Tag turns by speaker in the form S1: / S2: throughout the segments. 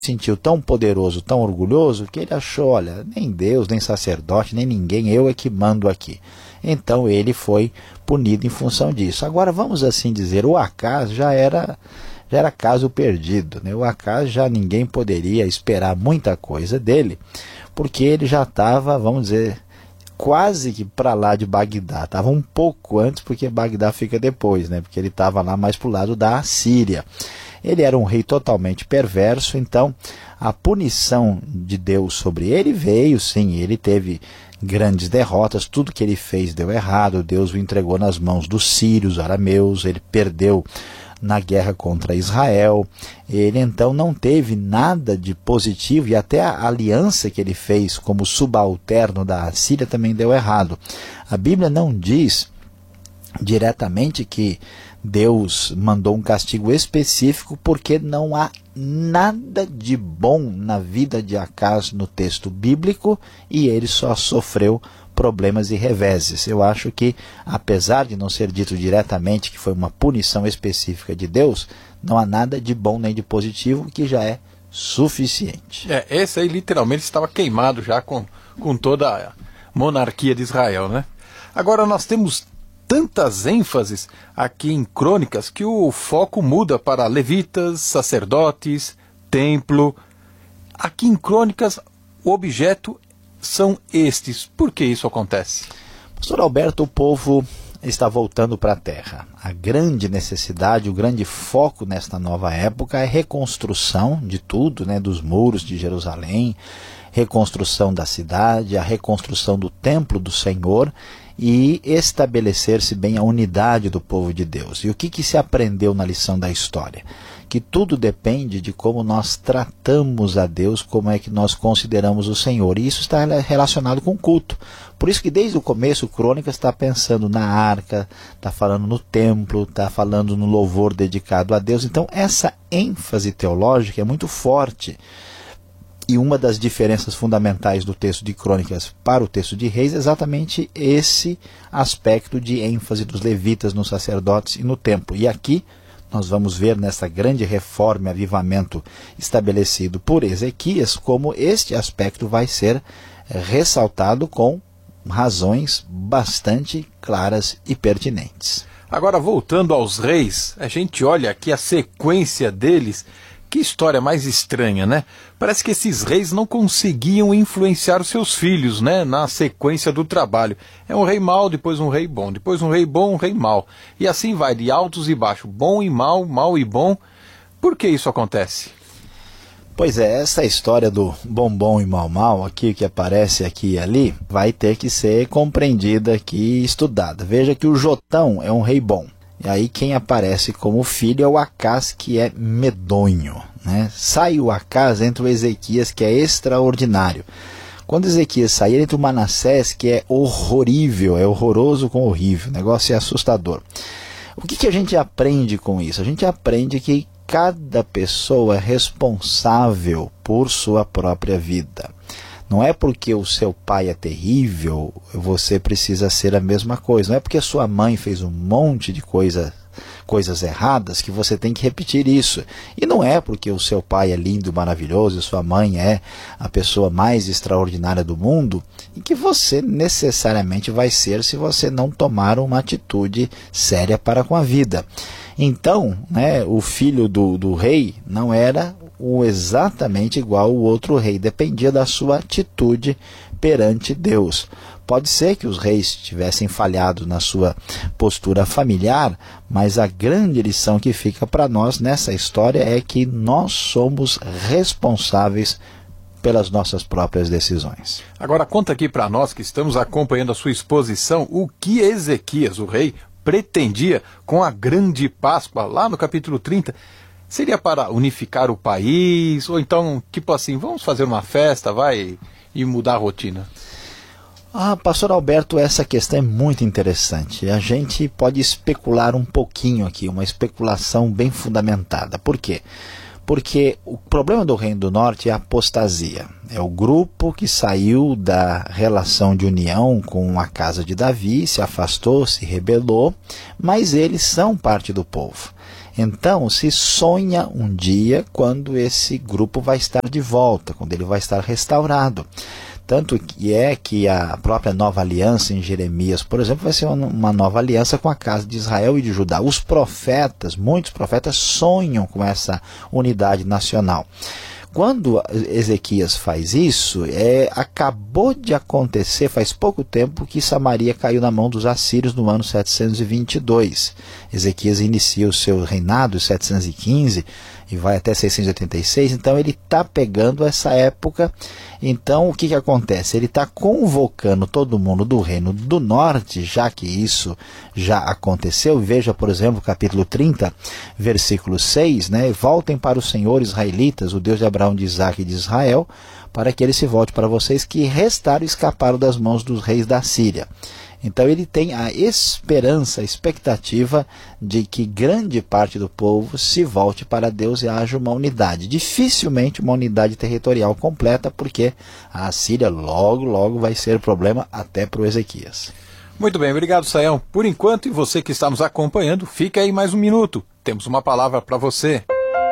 S1: sentiu tão poderoso, tão orgulhoso, que ele achou, olha, nem Deus, nem sacerdote, nem ninguém, eu é que mando aqui. Então ele foi punido em função disso. Agora, vamos assim dizer, o Acaz já era caso perdido, né? O Acaz já ninguém poderia esperar muita coisa dele, porque ele já estava, vamos dizer, quase que para lá de Bagdá. Estava um pouco antes, porque Bagdá fica depois, né? Porque ele estava lá mais para o lado da Síria. Ele era um rei totalmente perverso, então a punição de Deus sobre ele veio, sim, ele teve grandes derrotas, tudo que ele fez deu errado, Deus o entregou nas mãos dos sírios, arameus, ele perdeu na guerra contra Israel, ele então não teve nada de positivo, e até a aliança que ele fez como subalterno da Síria também deu errado. A Bíblia não diz diretamente que Deus mandou um castigo específico, porque não há nada de bom na vida de Acaz no texto bíblico, e ele só sofreu problemas e reveses. Eu acho que, apesar de não ser dito diretamente que foi uma punição específica de Deus, não há nada de bom nem de positivo, que já é suficiente.
S2: Esse aí literalmente estava queimado já com toda a monarquia de Israel, né? Agora nós temos tantas ênfases aqui em Crônicas que o foco muda para levitas, sacerdotes, templo. Aqui em Crônicas o objeto são estes. Por que isso acontece?
S1: Pastor Alberto, o povo está voltando para a terra. A grande necessidade, o grande foco nesta nova época é reconstrução de tudo, né, dos muros de Jerusalém, reconstrução da cidade, a reconstrução do templo do Senhor e estabelecer-se bem a unidade do povo de Deus. E o que se aprendeu na lição da história? Que tudo depende de como nós tratamos a Deus, como é que nós consideramos o Senhor. E isso está relacionado com o culto. Por isso que desde o começo, Crônicas está pensando na arca, está falando no templo, está falando no louvor dedicado a Deus. Então essa ênfase teológica é muito forte. E uma das diferenças fundamentais do texto de Crônicas para o texto de Reis é exatamente esse aspecto de ênfase dos levitas, nos sacerdotes e no templo. E aqui nós vamos ver nessa grande reforma e avivamento estabelecido por Ezequias, como este aspecto vai ser ressaltado com razões bastante claras e pertinentes.
S2: Agora, voltando aos reis, a gente olha aqui a sequência deles. Que história mais estranha, né? Parece que esses reis não conseguiam influenciar os seus filhos, né? Na sequência do trabalho. É um rei mau, depois um rei bom, depois um rei bom, um rei mau. E assim vai, de altos e baixos, bom e mau, mau e bom. Por que isso acontece?
S1: Pois é, essa história do bom e mal aqui, que aparece aqui e ali, vai ter que ser compreendida aqui e estudada. Veja que o Jotão é um rei bom. E aí quem aparece como filho é o Acaz, que é medonho, né? Sai o Acaz, entra o Ezequias, que é extraordinário. Quando Ezequias sai, entra o Manassés, que é horrorível, é horroroso com horrível, o negócio é assustador. O que a gente aprende com isso? A gente aprende que cada pessoa é responsável por sua própria vida. Não é porque o seu pai é terrível, você precisa ser a mesma coisa. Não é porque a sua mãe fez um monte de coisas erradas que você tem que repetir isso. E não é porque o seu pai é lindo, maravilhoso, e sua mãe é a pessoa mais extraordinária do mundo, e que você necessariamente vai ser se você não tomar uma atitude séria para com a vida. Então, né, o filho do rei não era exatamente igual o outro rei, dependia da sua atitude perante Deus. Pode ser que os reis tivessem falhado na sua postura familiar, mas a grande lição que fica para nós nessa história é que nós somos responsáveis pelas nossas próprias decisões.
S2: Agora conta aqui para nós que estamos acompanhando a sua exposição, o que Ezequias, o rei, pretendia com a grande Páscoa, lá no capítulo 30, seria para unificar o país, ou então, tipo assim, vamos fazer uma festa, e mudar a rotina?
S1: Pastor Alberto, essa questão é muito interessante. A gente pode especular um pouquinho aqui, uma especulação bem fundamentada. Por quê? Porque o problema do Reino do Norte é a apostasia. É o grupo que saiu da relação de união com a casa de Davi, se afastou, se rebelou, mas eles são parte do povo. Então se sonha um dia quando esse grupo vai estar de volta, quando ele vai estar restaurado. Tanto que a própria nova aliança em Jeremias, por exemplo, vai ser uma nova aliança com a casa de Israel e de Judá. Os profetas, muitos profetas sonham com essa unidade nacional. Quando Ezequias faz isso, acabou de acontecer, faz pouco tempo, que Samaria caiu na mão dos assírios no ano 722. Ezequias inicia o seu reinado em 715 e vai até 686, então ele está pegando essa época. Então o que acontece? Ele está convocando todo mundo do reino do norte, já que isso já aconteceu. Veja, por exemplo, capítulo 30, versículo 6, né? Voltem para o Senhor, israelitas, o Deus de Abraão, de Isaque e de Israel, para que ele se volte para vocês que restaram e escaparam das mãos dos reis da Síria. Então ele tem a esperança, a expectativa de que grande parte do povo se volte para Deus e haja uma unidade. Dificilmente uma unidade territorial completa, porque a Síria logo vai ser problema até para o Ezequias.
S2: Muito bem, obrigado, Sayão. Por enquanto, e você que está nos acompanhando, fica aí mais um minuto. Temos uma palavra para você.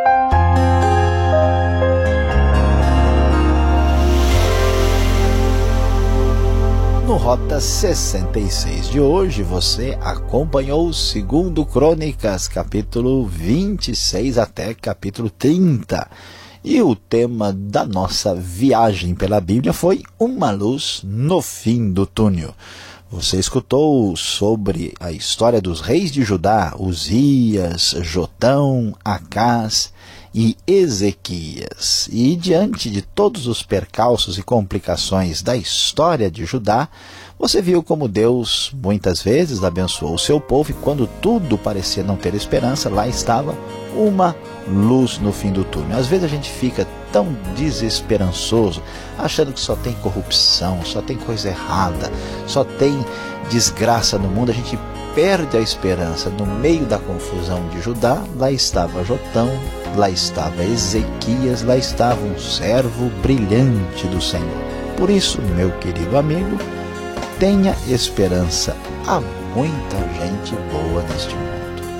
S1: No Rota 66 de hoje, você acompanhou o 2 Crônicas, capítulo 26 até capítulo 30. E o tema da nossa viagem pela Bíblia foi uma luz no fim do túnel. Você escutou sobre a história dos reis de Judá, Uzias, Jotão, Acás e Ezequias. E diante de todos os percalços e complicações da história de Judá, você viu como Deus muitas vezes abençoou o seu povo, e quando tudo parecia não ter esperança, lá estava uma luz no fim do túnel. Às vezes a gente fica tão desesperançoso, achando que só tem corrupção, só tem coisa errada, só tem desgraça no mundo. A gente perde a esperança. No meio da confusão de Judá, lá estava Jotão, lá estava Ezequias, lá estava um servo brilhante do Senhor. Por isso, meu querido amigo, tenha esperança. Há muita gente boa neste mundo.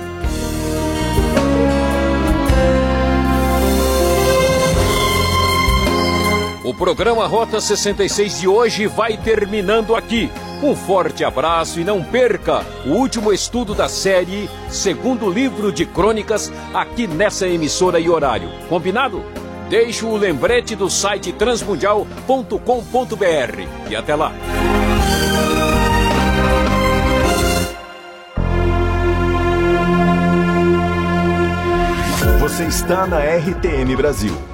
S3: O programa Rota 66 de hoje vai terminando aqui. Um forte abraço e não perca o último estudo da série Segundo Livro de Crônicas aqui nessa emissora e horário. Combinado? Deixe o lembrete do site transmundial.com.br e até lá.
S4: Você está na RTM Brasil.